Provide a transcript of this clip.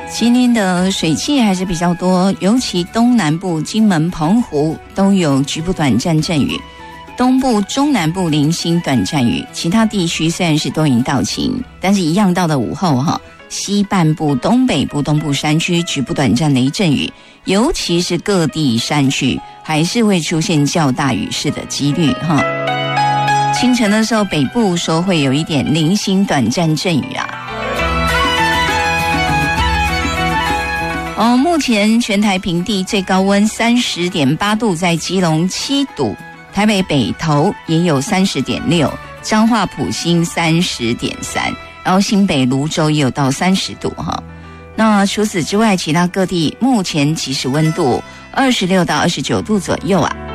今天的水汽还是比较多，尤其东南部、金门、澎湖都有局部短暂阵雨，东部、中南部零星短暂雨，其他地区虽然是多云到晴，但是一样到了午后西半部、东北部、东部山区局部短暂雷阵雨，尤其是各地山区还是会出现较大雨势的几率清晨的时候，北部说会有一点零星短暂阵雨啊。目前全台平地最高温30.8度，在基隆7度，台北北投也有30.6，彰化埔心30.3，然后新北芦洲也有到30度那除此之外，其他各地目前其实温度26到29度左右啊。